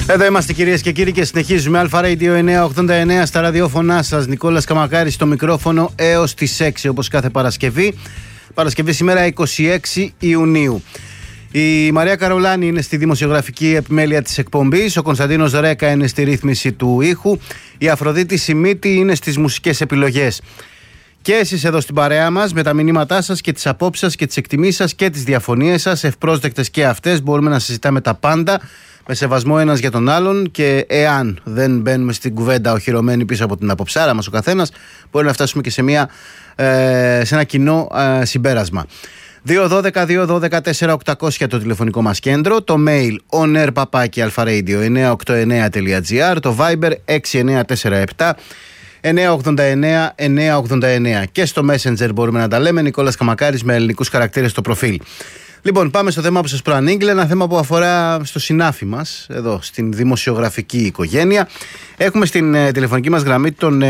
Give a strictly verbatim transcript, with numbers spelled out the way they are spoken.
Εδώ είμαστε κυρίες και κύριοι και συνεχίζουμε. Αλφα Radio εννιακόσια ογδόντα εννέα στα ραδιόφωνά σας. Νικόλας Καμακάρης στο μικρόφωνο έως τις έξι όπως κάθε Παρασκευή. Παρασκευή σήμερα είκοσι έξι Ιουνίου. Η Μαρία Καρολάνη είναι στη δημοσιογραφική επιμέλεια της εκπομπής. Ο Κωνσταντίνος Ρέκα είναι στη ρύθμιση του ήχου. Η Αφροδίτη Σιμίτη είναι στις μουσικές επιλογές. Και εσείς εδώ στην παρέα μας με τα μηνύματά σας και τις απόψεις σας και τις εκτιμήσεις σας και τις διαφωνίες σας, ευπρόσδεκτες και αυτές. Μπορούμε να συζητάμε τα πάντα με σεβασμό ένας για τον άλλον και εάν δεν μπαίνουμε στην κουβέντα οχυρωμένοι πίσω από την αποψάρα μας ο καθένας, μπορεί να φτάσουμε και σε, μια, ε, σε ένα κοινό ε, συμπέρασμα. δύο ένα δύο δύο ένα δύο τέσσερα οκτακόσια το τηλεφωνικό μας κέντρο, το mail onair παπάκι αλφα-radio εννιακόσια ογδόντα εννέα τελεία gr, το Viber έξι εννιά τέσσερα επτά εννιακόσια ογδόντα εννέα εννιακόσια ογδόντα εννέα και στο Messenger μπορούμε να τα λέμε. Νικόλας Καμακάρης με ελληνικούς χαρακτήρες στο προφίλ. Λοιπόν, πάμε στο θέμα που σας προανήγγειλε, ένα θέμα που αφορά στο συνάφι μας, εδώ στην δημοσιογραφική οικογένεια. Έχουμε στην ε, τηλεφωνική μας γραμμή τον